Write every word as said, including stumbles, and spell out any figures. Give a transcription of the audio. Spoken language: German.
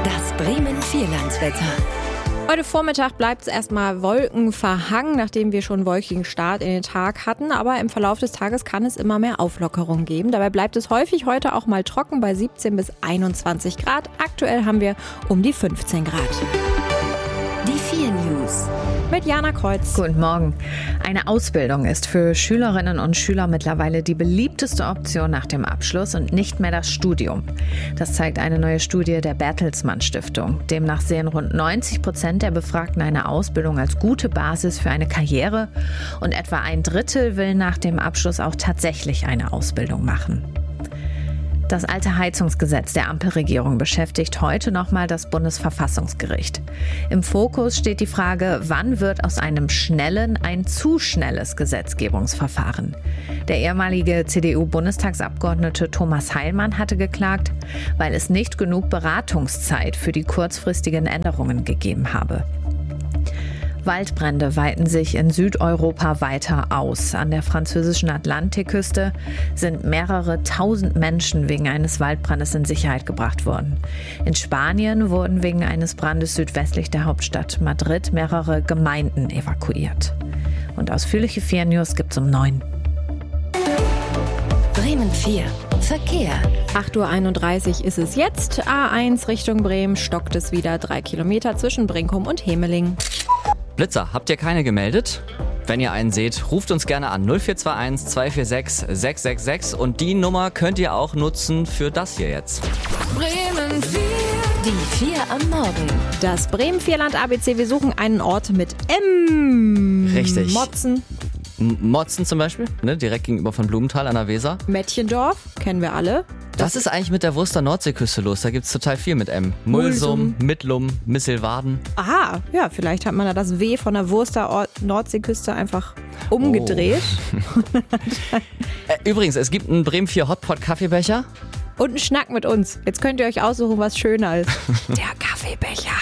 Das Bremen-Vierlandswetter. Heute Vormittag bleibt es erstmal wolkenverhangen, nachdem wir schon einen wolkigen Start in den Tag hatten. Aber im Verlauf des Tages kann es immer mehr Auflockerung geben. Dabei bleibt es häufig heute auch mal trocken bei siebzehn bis einundzwanzig Grad. Aktuell haben wir um die fünfzehn Grad. Die vier News. Mit Jana Kreuz. Guten Morgen. Eine Ausbildung ist für Schülerinnen und Schüler mittlerweile die beliebteste Option nach dem Abschluss und nicht mehr das Studium. Das zeigt eine neue Studie der Bertelsmann Stiftung. Demnach sehen rund neunzig Prozent der Befragten eine Ausbildung als gute Basis für eine Karriere und etwa ein Drittel will nach dem Abschluss auch tatsächlich eine Ausbildung machen. Das alte Heizungsgesetz der Ampelregierung beschäftigt heute nochmal das Bundesverfassungsgericht. Im Fokus steht die Frage, wann wird aus einem schnellen ein zu schnelles Gesetzgebungsverfahren? Der ehemalige C D U-Bundestagsabgeordnete Thomas Heilmann hatte geklagt, weil es nicht genug Beratungszeit für die kurzfristigen Änderungen gegeben habe. Waldbrände weiten sich in Südeuropa weiter aus. An der französischen Atlantikküste sind mehrere tausend Menschen wegen eines Waldbrandes in Sicherheit gebracht worden. In Spanien wurden wegen eines Brandes südwestlich der Hauptstadt Madrid mehrere Gemeinden evakuiert. Und ausführliche vier News gibt's um neun. Bremen vier. Verkehr. acht Uhr einunddreißig ist es jetzt. A eins Richtung Bremen stockt es wieder drei Kilometer zwischen Brinkum und Hemeling. Blitzer, habt ihr keine gemeldet? Wenn ihr einen seht, ruft uns gerne an null vier zwei eins zwei vier sechs sechs sechs sechs und die Nummer könnt ihr auch nutzen für das hier jetzt. Bremen vier. Die vier am Morgen. Das Bremen-Vierland-A B C, wir suchen einen Ort mit M. Richtig. Motzen. M- Motzen zum Beispiel, ne, direkt gegenüber von Blumenthal an der Weser. Mädchendorf, kennen wir alle. Was ist eigentlich mit der Wurster Nordseeküste los? Da gibt's total viel mit M. Mulsum, Mittlum, Misselwaden. Aha, ja, vielleicht hat man da das W von der Wurster Or- Nordseeküste einfach umgedreht. Oh. äh, übrigens, es gibt einen Bremen vier Hotpot Kaffeebecher. Und einen Schnack mit uns. Jetzt könnt ihr euch aussuchen, was schöner ist. Der Kaffeebecher.